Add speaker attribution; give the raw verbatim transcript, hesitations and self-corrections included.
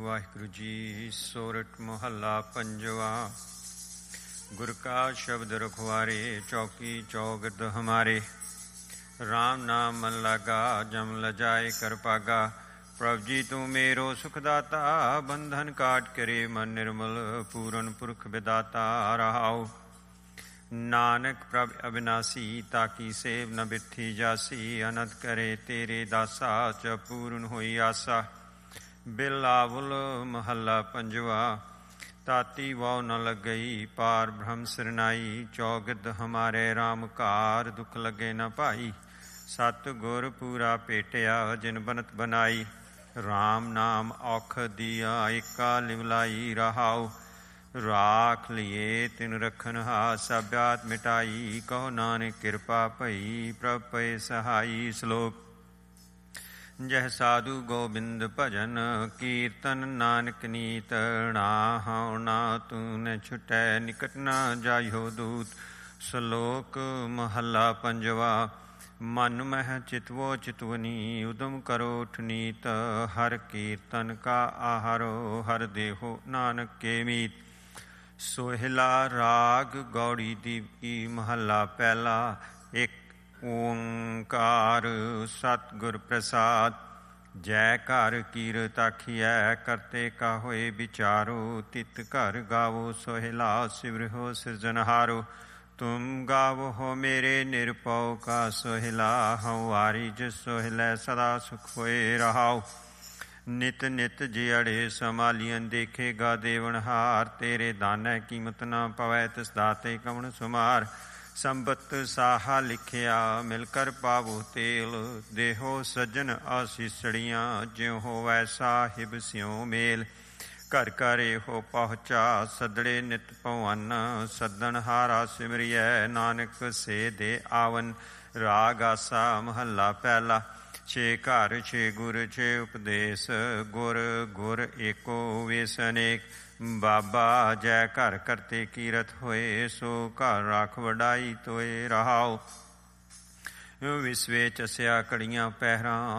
Speaker 1: ਵਾਹਿਗੁਰੂ ਜੀ। ਸੋਰਠ ਮਹੱਲਾ ਪੰਜਵਾ। ਗੁਰ ਕਾ ਸ਼ਬਦ ਰਖਵਾਰੇ, ਚੌਕੀ ਚੌਗਿਰਦ ਹਮਾਰੇ। ਰਾਮ ਨਾਮ ਮਨ ਲਾਗਾ, ਜਮ ਲਜਾਏ ਕਰ ਭਾਗਾ। ਪ੍ਰਭ ਜੀ ਤੂੰ ਮੇਰੋ ਸੁਖਦਾਤਾ, ਬੰਧਨ ਕਾਟ ਕਰੇ ਮਨ ਨਿਰਮਲ। ਪੂਰਨ ਪੁਰਖ ਵਿਦਾਤਾ ਰਹਾਉ। ਨਾਨਕ ਪ੍ਰਭ ਅਬਿਨਾਸੀ, ਤਾਕੀ ਸੇਵ ਨ ਬਿੱਥੀ ਜਾਸੀ। ਅਨੰਦ ਕਰੇ ਤੇਰੇ ਦਾਸਾ, ਚ ਪੂਰਨ ਹੋਈ ਆਸਾ। ਬਿਲਾਵਲ ਮਹੱਲਾ ਪੰਜਵਾ। ਤਾਤੀ ਵਾਉ ਨ ਲੱਗਈ, ਪਾਰ ਬ੍ਰਹਮ ਸਿਰਨਾਈ। ਚੌਗਿਰਦ ਹਮਾਰੇ ਰਾਮ ਕਾਰ, ਦੁਖ ਲੱਗੇ ਨ ਭਾਈ। ਸਤ ਗੁਰ ਪੂਰਾ ਭੇਟਿਆ, ਜਿਨ ਬਨਤ ਬਨਾਈ। ਰਾਮ ਨਾਮ ਔਖਦ ਦੀਆ, ਏਕਾ ਲਿਵਲਾਈ ਰਹਾਉ। ਰਾਖ ਲਿਏ ਤਿਨ ਰਖਨ ਹਾ, ਸਭਿਆਤ ਮਿਟਾਈ। ਕਹੋ ਨਾਨਕ ਕਿਰਪਾ ਭਈ, ਪ੍ਰਭ ਪਏ ਸਹਾਈ। ਸ਼ਲੋਕ। ਜਹ ਸਾਧੂ ਗੋਬਿੰਦ ਭਜਨ, ਕੀਰਤਨ ਨਾਨਕ ਨੀਤ। ਨਾ ਹਉ ਨਾ ਤੂੰ ਨ ਛੁਟੈ, ਨਿਕਟ ਨ ਜਾਇਓ ਦੂਤ। ਸ਼ਲੋਕ ਮਹੱਲਾ ਪੰਜਵਾ। ਮਨ ਮਹਿ ਚਿਤਵੋ ਚਿਤਵਨੀ, ਉਦਮ ਕਰੋ ਠਨੀਤ। ਹਰ ਕੀਰਤਨ ਕਾ ਆਹਾਰੋ, ਹਰ ਦੇਹੋ ਨਾਨਕ ਕੇ ਮੀਤ। ਸੋਹਿਲਾ ਰਾਗ ਗੌੜੀ ਦੀ ਮਹੱਲਾ ਪਹਿਲਾ। ਇੱਕ ਓਂਕਾਰ ਸਤਿਗੁਰ ਪ੍ਰਸਾਦ। ਜੈ ਘਰ ਕੀਰਤ ਆਖੀਐ, ਕਰਤੇ ਕਾ ਹੋਏ ਵਿਚਾਰੋ। ਤਿਤ ਘਰ ਗਾਵੋ ਸੋਹਿਲਾ, ਸਿਵਰਿਓ ਸਿਰਜਨਹਾਰੋ। ਤੁਮ ਗਾਵੋ ਹੋ ਮੇਰੇ ਨਿਰਭਉ ਕਾ ਸੋਹਿਲਾ। ਹਉ ਵਾਰੀ ਜਿਸ ਸੋਹਿਲੈ, ਸਦਾ ਸੁਖ ਹੋਏ ਰਹਾਉ। ਨਿਤ ਨਿਤ ਜਿਅੜੇ ਸੰਭਾਲੀਅਨ, ਦੇਖੇਗਾ ਦੇਵਨਹਾਰ। ਤੇਰੇ ਦਾਨੈ ਕੀਮਤ ਨਾ ਪਵੈ, ਤਿਸ ਦਾਤੇ ਕਵਣ ਸੁਮਾਰ। ਸੰਬਤ ਸਾਹਾ ਲਿਖਿਆ, ਮਿਲ ਕਰ ਪਾਵੋ ਤੇਲ। ਦੇਹੋ ਸੱਜਣ ਆਸੀਸੜੀਆਂ, ਜਿਉ ਹੋਵੈ ਸਾਹਿਬ ਸਿਉ ਮੇਲ। ਘਰ ਘਰ ਇਹੋ ਪਹੁੰਚਾ, ਸੱਦੜੇ ਨਿਤ ਭਵਨ। ਸੱਦਣ ਹਾਰਾ ਸਿਮਰਿਐ, ਨਾਨਕ ਸੇ ਦੇ ਆਵਨ। ਰਾਗ ਆਸਾ ਮਹੱਲਾ ਪਹਿਲਾ। ਛੇ ਘਰ ਛੇ ਗੁਰ ਛੇ ਉਪਦੇਸ਼, ਗੁਰ ਗੁਰ ਏਕੋ ਵੇਸ ਅਨੇਕ। ਬਾਬਾ ਜੈ ਘਰ ਕਰਤੇ ਕੀਰਤ ਹੋਏ, ਸੋ ਘਰ ਰਾਖ ਵਡਾਈ ਤੋਏ ਰਹਾਉ। ਵਿਸਵੇ ਚਸਿਆ ਘੜੀਆਂ ਪਹਿਰਾਂ,